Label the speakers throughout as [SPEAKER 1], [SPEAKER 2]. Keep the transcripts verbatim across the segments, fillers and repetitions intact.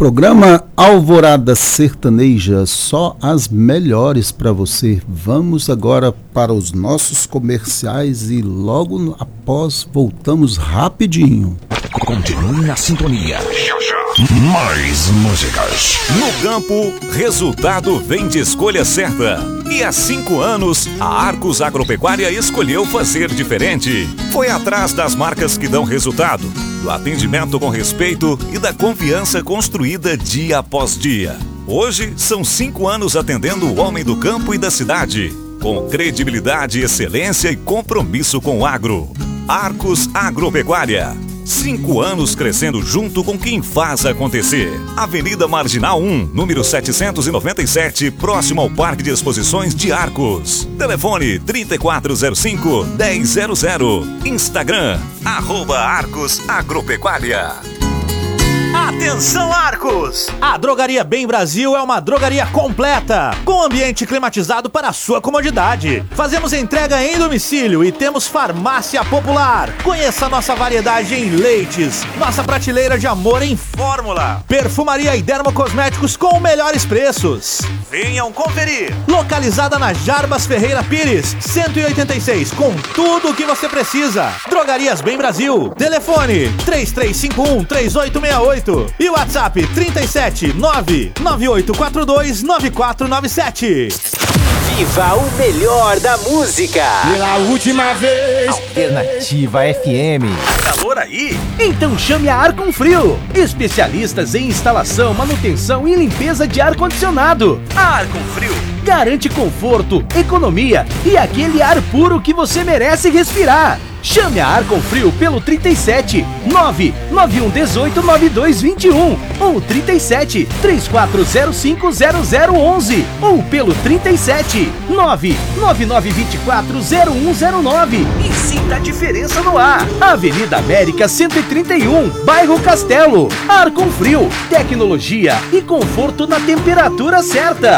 [SPEAKER 1] Programa Alvorada Sertaneja, só as melhores para você. Vamos agora para os nossos comerciais e logo após voltamos rapidinho.
[SPEAKER 2] Continue na sintonia. Mais músicas.
[SPEAKER 3] No campo, resultado vem de escolha certa. E há cinco anos, a Arcos Agropecuária escolheu fazer diferente. Foi atrás das marcas que dão resultado, do atendimento com respeito e da confiança construída dia após dia. Hoje, são cinco anos atendendo o homem do campo e da cidade, com credibilidade, excelência e compromisso com o agro. Arcos Agropecuária. Cinco anos crescendo junto com quem faz acontecer. Avenida Marginal um, número setecentos e noventa e sete, próximo ao Parque de Exposições de Arcos. Telefone trinta e quatro zero cinco, dez zero zero. Instagram, arroba Arcos Agropecuária.
[SPEAKER 4] Atenção, Arcos! A Drogaria Bem Brasil é uma drogaria completa, com ambiente climatizado para a sua comodidade. Fazemos entrega em domicílio e temos farmácia popular. Conheça nossa variedade em leites, nossa prateleira de amor em fórmula, perfumaria e dermocosméticos com melhores preços. Venham conferir! Localizada na Jarbas Ferreira Pires, cento e oitenta e seis, com tudo o que você precisa. Drogarias Bem Brasil. Telefone três três cinco um, três oito seis oito. E o WhatsApp trinta e sete, nove nove oito quatro dois, nove quatro nove sete.
[SPEAKER 5] Viva o melhor da música.
[SPEAKER 6] Pela última vez.
[SPEAKER 5] Alternativa F M.
[SPEAKER 4] Calor aí?
[SPEAKER 5] Então chame a Arconfrio. Especialistas em instalação, manutenção e limpeza de ar-condicionado.
[SPEAKER 4] A Arconfrio
[SPEAKER 5] garante conforto, economia e aquele ar puro que você merece respirar. Chame a Arconfrio pelo trinta e sete, nove nove um um oito, nove dois dois um ou trinta e sete, três quatro zero cinco, zero zero onze ou pelo trinta e sete, nove nove nove dois quatro, zero um zero nove e sinta a diferença no ar. Avenida América cento e trinta e um, bairro Castelo. Arconfrio, tecnologia e conforto na temperatura certa.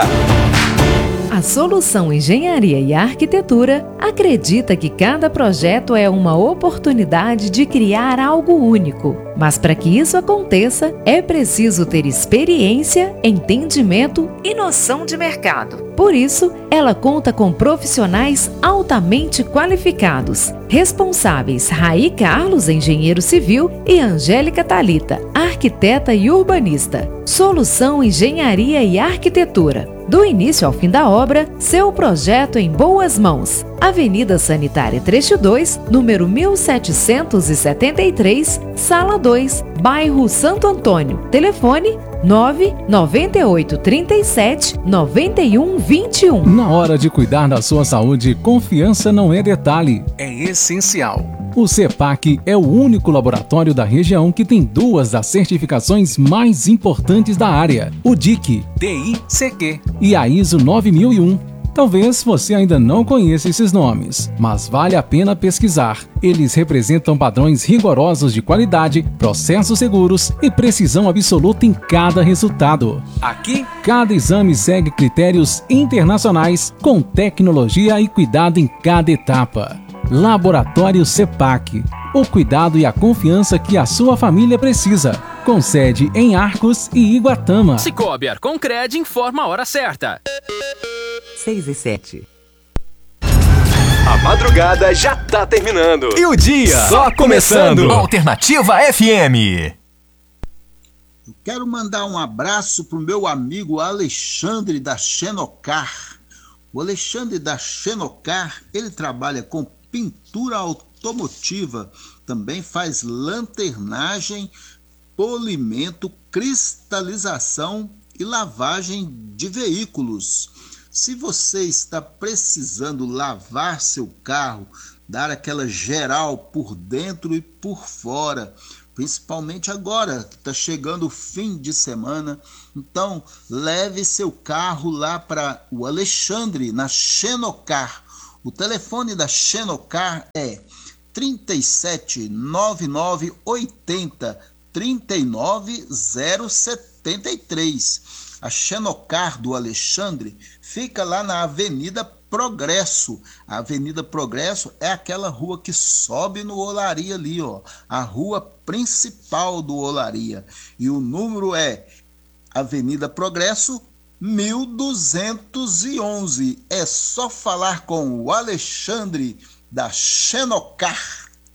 [SPEAKER 7] A Solução Engenharia e Arquitetura acredita que cada projeto é uma oportunidade de criar algo único. Mas para que isso aconteça, é preciso ter experiência, entendimento e noção de mercado. Por isso, ela conta com profissionais altamente qualificados, responsáveis Raí Carlos, engenheiro civil, e Angélica Talita, arquiteta e urbanista. Solução Engenharia e Arquitetura. Do início ao fim da obra, seu projeto em boas mãos. Avenida Sanitária Trecho dois, número mil setecentos e setenta e três, Sala dois, bairro Santo Antônio. Telefone nove nove oito, três sete, nove um dois um.
[SPEAKER 8] Na hora de cuidar da sua saúde, confiança não é detalhe, é essencial. O CEPAC é o único laboratório da região que tem duas das certificações mais importantes da área, o D I C, D I C Q e a ISO nove mil e um. Talvez você ainda não conheça esses nomes, mas vale a pena pesquisar. Eles representam padrões rigorosos de qualidade, processos seguros e precisão absoluta em cada resultado. Aqui, cada exame segue critérios internacionais com tecnologia e cuidado em cada etapa. Laboratório CEPAC, o cuidado e a confiança que a sua família precisa. Com sede em Arcos e Iguatama.
[SPEAKER 9] Cicobi Arconcred informa a hora certa.
[SPEAKER 5] seis e sete.
[SPEAKER 2] A madrugada já tá terminando.
[SPEAKER 9] E o dia
[SPEAKER 2] só começando.
[SPEAKER 9] Alternativa F M.
[SPEAKER 1] Eu quero mandar um abraço pro meu amigo Alexandre da Xenocar. O Alexandre da Xenocar, ele trabalha com pintura automotiva, também faz lanternagem, polimento, cristalização e lavagem de veículos. Se você está precisando lavar seu carro, dar aquela geral por dentro e por fora, principalmente agora que está chegando o fim de semana, então leve seu carro lá para o Alexandre, na Xenocar. O telefone da Xenocar é trinta e sete, nove nove oito zero, trinta e nove zero setenta e três. A Xenocar do Alexandre fica lá na Avenida Progresso. A Avenida Progresso é aquela rua que sobe no Olaria ali, ó, a rua principal do Olaria. E o número é Avenida Progresso, mil duzentos e onze. É só falar com o Alexandre da Xenocar.